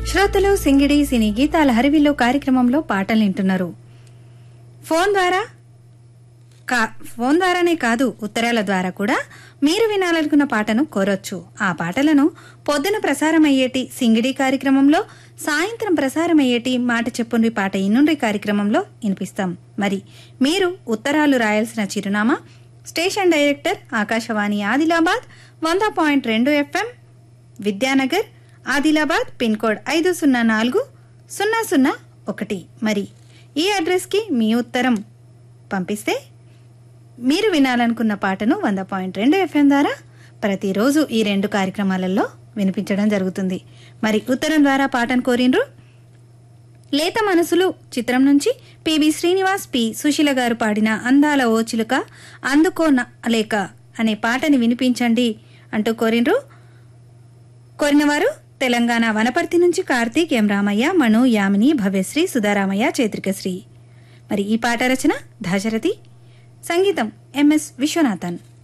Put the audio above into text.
శ్రోతలు సింగిడి సినీ గీతాల హరివిల్లు కార్యక్రమంలో పాటలు వింటున్నారు. ఫోన్ ద్వారానే కాదు, ఉత్తరాల ద్వారా కూడా మీరు వినాలనుకున్న పాటను కోరొచ్చు. ఆ పాటలను పొద్దున ప్రసారమయ్యేటి సింగిడి కార్యక్రమంలో, సాయంత్రం ప్రసారమయ్యేటి మాట చెప్పుండ్రి పాట ఇన్నుండ్రి కార్యక్రమంలో వినిపిస్తాం. మరి మీరు ఉత్తరాలు రాయాల్సిన చిరునామా station director Akashvani Adilabad 100.2 FM, Vidyanagar, Adilabad, pin code 504001. మరి ఈ అడ్రస్కి మీ ఉత్తరం పంపిస్తే మీరు వినాలనుకున్న పాటను 100.2 FM ద్వారా ప్రతిరోజు ఈ 2 కార్యక్రమాలలో వినిపించడం జరుగుతుంది. మరి ఉత్తరం ద్వారా పాటను కోరిండ్రు. లేత మనసులు చిత్రం నుంచి పిబి శ్రీనివాస్, పి సుశీల గారు పాడిన అందాల ఓ చిలుక అందుకో లేక అనే పాటని వినిపించండి అంటూ కోరిండ్రు. కోరినవారు తెలంగాణ వనపర్తి నుంచి కార్తీక్, ఎం రామయ్య, మను, యామిని, భవ్యశ్రీ, సుధారామయ్య, చైత్రికశ్రీ. మరి ఈ పాట రచన దాశరథి, సంగీతం MS విశ్వనాథన్.